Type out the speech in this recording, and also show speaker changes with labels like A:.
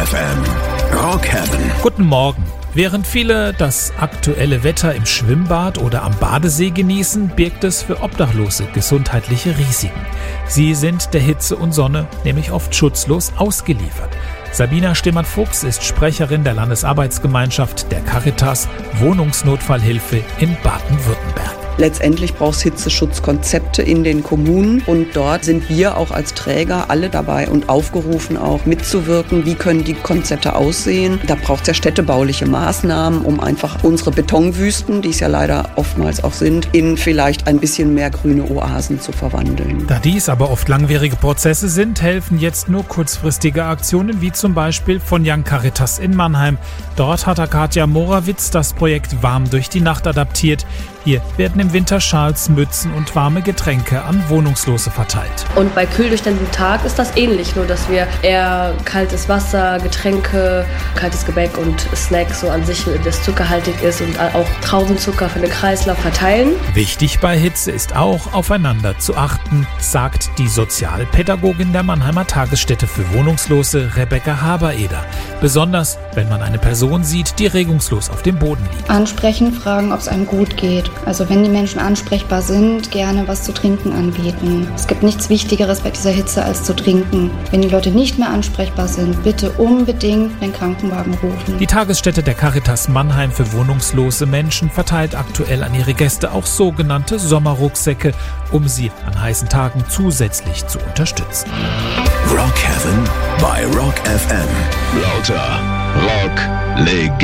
A: FM. Rock Heaven.
B: Guten Morgen. Während viele das aktuelle Wetter im Schwimmbad oder am Badesee genießen, birgt es für Obdachlose gesundheitliche Risiken. Sie sind der Hitze und Sonne nämlich oft schutzlos ausgeliefert. Sabina Stemmann-Fuchs ist Sprecherin der Landesarbeitsgemeinschaft der Caritas Wohnungsnotfallhilfe in Baden-Württemberg.
C: Letztendlich braucht es Hitzeschutzkonzepte in den Kommunen und dort sind wir auch als Träger alle dabei und aufgerufen auch mitzuwirken. Wie können die Konzepte aussehen? Da braucht es ja städtebauliche Maßnahmen, um einfach unsere Betonwüsten, die es ja leider oftmals auch sind, in vielleicht ein bisschen mehr grüne Oasen zu verwandeln.
B: Da dies aber oft langwierige Prozesse sind, helfen jetzt nur kurzfristige Aktionen, wie zum Beispiel von Young Caritas in Mannheim. Dort hat Katja Morawitz das Projekt Warm durch die Nacht adaptiert. Hier werden im Winter Schals, Mützen und warme Getränke an Wohnungslose verteilt.
D: Und bei kühl durch den Tag ist das ähnlich, nur dass wir eher kaltes Wasser, Getränke, kaltes Gebäck und Snacks so an sich, das zuckerhaltig ist und auch Traubenzucker für den Kreislauf verteilen.
B: Wichtig bei Hitze ist auch, aufeinander zu achten, sagt die Sozialpädagogin der Mannheimer Tagesstätte für Wohnungslose Rebecca Habereder. Besonders, wenn man eine Person sieht, die regungslos auf dem Boden liegt.
E: Ansprechen, fragen, ob es einem gut geht. Also wenn die Menschen ansprechbar sind, gerne was zu trinken anbieten. Es gibt nichts Wichtigeres bei dieser Hitze als zu trinken. Wenn die Leute nicht mehr ansprechbar sind, bitte unbedingt den Krankenwagen rufen.
B: Die Tagesstätte der Caritas Mannheim für wohnungslose Menschen verteilt aktuell an ihre Gäste auch sogenannte Sommerrucksäcke, um sie an heißen Tagen zusätzlich zu unterstützen.
A: Rock Heaven bei Rock FM. Lauter Rock Legende.